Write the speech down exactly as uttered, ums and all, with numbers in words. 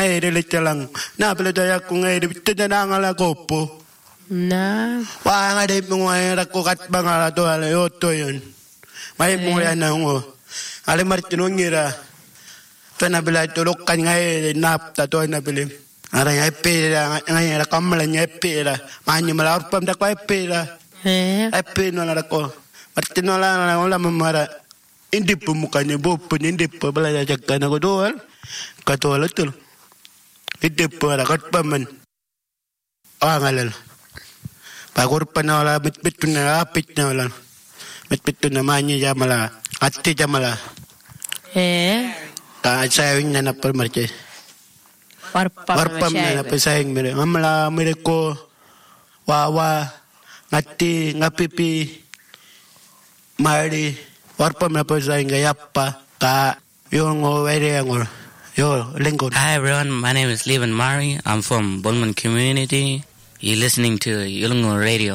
ngaire le talang na pele taya ku ngaire bitena ngala kopo na wa ngade mungwa ko kat bangala to ale oto yon mai mungya na ngo ale martino ngira tena bila to lokkan ngaire nap ta to na bele ara ngai pera ngai ra kamala ngai pera mani mala urpam da ko pera eh ai peno la ko martino la la ola mamara indi pumukane bo indi pabala jakana ko doal katol tul indi para kat paman angalal pagor panala bit bituna apit na wala bit bituna mani jamala atti jamala eh ta saying na napal marche warpam warpam na napal saying mere amla mere ko wawa ngati ngapipi mari warpam na napal saying gayappa ka yung were angor yo lingkod. Hi everyone, my name is Levan Mari. I'm from Bulman community. You're listening to Yulungu Radio.